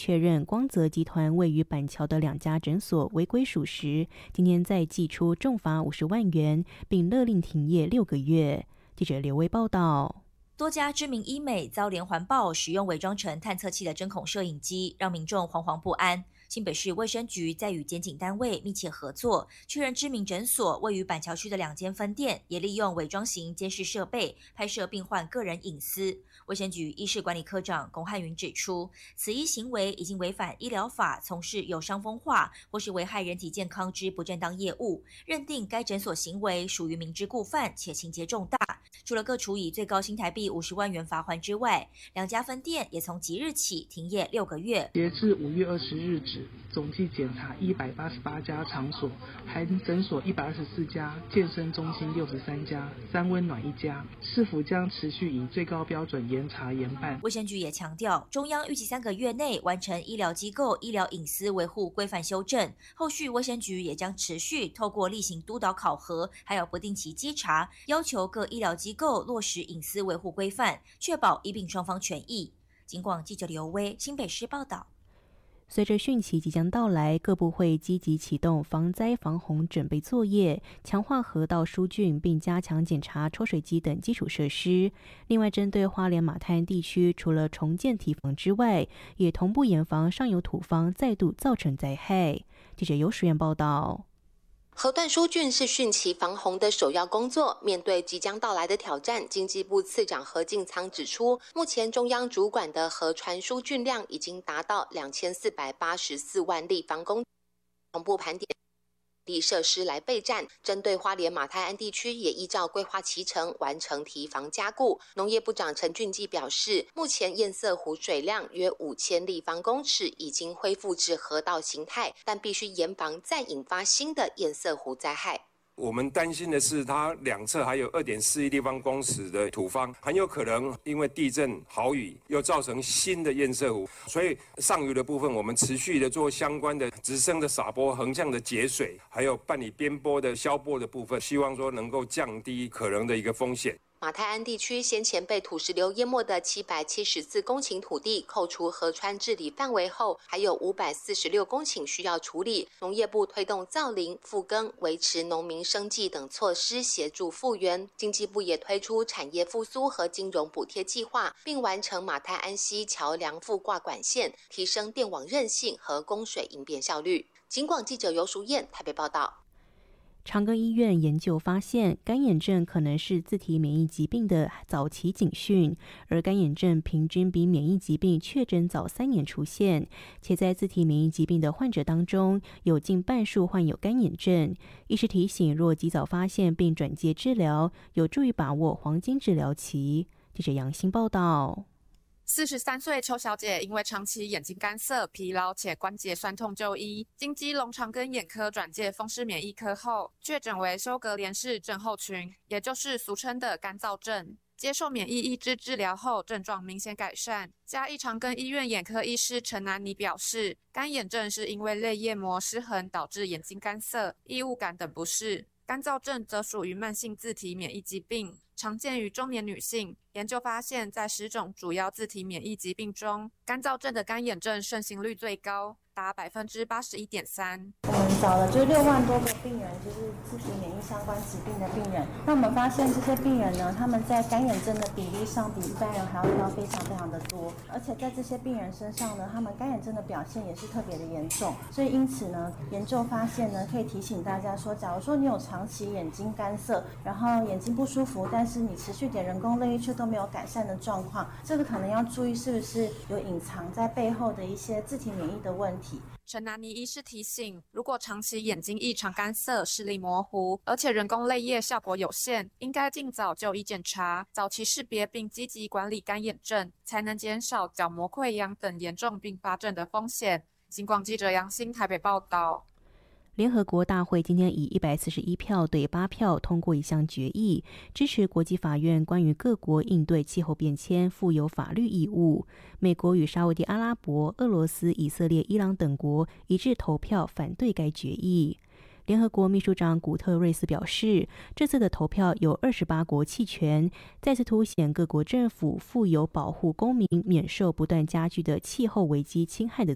确认光泽集团位于板桥的2家诊所违规属实，今天再祭出重罚50万元，并勒令停业6个月。记者刘威报道。 多家知名医美遭连环爆使用伪装成探测器的针孔摄影机，让民众惶惶不安。新北市卫生局在与检警单位密切合作，确认知名诊所位于板桥区的2间分店，也利用伪装型监视设备拍摄病患个人隐私。卫生局医事管理科长龚汉云指出，此一行为已经违反医疗法，从事有伤风化或是危害人体健康之不正当业务，认定该诊所行为属于明知故犯且情节重大。除了各处以最高新台币50万元罚锾之外，2家分店也从即日起停业6个月。 截至5月20日止，总计检查188家场所，含诊所124家、健身中心63家、3温暖1家。市府将持续以最高标准严查严办。 卫生局也强调，中央预计3个月内完成医疗机构医疗隐私维护规范修正，后续卫生局也将持续透过例行督导考核，还有不定期稽查，要求各医疗机构落实隐私维护规范，确保医病双方权益。警广记者刘威新北市报道。 随着汛期即将到来，各部会积极启动防灾防洪准备作业，强化河道疏浚，并加强检查抽水机等基础设施。另外，针对花莲马滩地区，除了重建堤防之外，也同步严防上游土方再度造成灾害。记者尤淑燕报道。 河段疏浚是汛期防洪的首要工作。面对即将到来的挑战，经济部次长何敬仓指出，目前中央主管的河川疏浚量已经达到2484万立方公尺，同步盘点地设施来备战。针对花莲马太安地区，也依照规划期程完成堤防加固。农业部长陈俊基表示，目前堰塞湖水量约5000立方公尺，已经恢复至河道形态，但必须严防再引发新的堰塞湖灾害。 我们担心的是，它两侧还有2.41立方公尺的土方，很有可能因为地震、豪雨，又造成新的堰塞湖。所以上游的部分，我们持续的做相关的直升的撒播、横向的节水，还有办理边坡的消波的部分，希望说能够降低可能的一个风险。 马太安地区先前被土石流淹没的774公顷土地，扣除河川治理范围后，还有546公顷需要处理。农业部推动造林、复耕、维持农民生计等措施，协助复原。经济部也推出产业复苏和金融补贴计划，并完成马太安溪桥梁覆挂管线，提升电网韧性和供水应变效率。警广记者尤淑燕台北报道。 长庚医院研究发现，干眼症可能是自体免疫疾病的早期警讯，而干眼症平均比免疫疾病确诊早3年出现，且在自体免疫疾病的患者当中，有近半数患有干眼症。医师提醒，若及早发现并转介治疗，有助于把握黄金治疗期。记者杨欣报道。 43岁邱小姐因为长期眼睛干涩、疲劳且关节酸痛就医，经基隆长庚眼科转介风湿免疫科后，确诊为休格连氏症候群，也就是俗称的干燥症。接受免疫抑制治疗后，症状明显改善。嘉义长庚医院眼科医师陈南妮表示，干眼症是因为泪液膜失衡导致眼睛干涩、异物感等不适。干燥症则属于慢性自体免疫疾病，常见于中年女性。研究发现，在10种主要自体免疫疾病中，干燥症的干眼症盛行率最高，达81.3%。 我们找了就是6万多个病人，就是自体免疫相关疾病的病人。那我们发现这些病人呢，他们在干眼症的比例上比一般人还要高非常的多，而且在这些病人身上呢，他们干眼症的表现也是特别的严重。所以因此呢，研究发现呢，可以提醒大家说，假如说你有长期眼睛干涩，然后眼睛不舒服，但是你持续点人工泪液却都没有改善的状况，这个可能要注意是不是有隐藏在背后的一些自体免疫的问题。 陈南妮医师提醒，如果长期眼睛异常干涩、视力模糊，而且人工泪液效果有限，应该尽早就医检查，早期识别并积极管理干眼症，才能减少角膜溃疡等严重并发症的风险。警广记者杨欣台北报道。 联合国大会今天以141票对8票通过一项决议，支持国际法院关于各国应对气候变迁负有法律义务。美国与沙烏地阿拉伯、俄罗斯、以色列、伊朗等国一致投票反对该决议。联合国秘书长古特瑞斯表示，这次的投票有28国弃权，再次凸显各国政府负有保护公民免受不断加剧的气候危机侵害的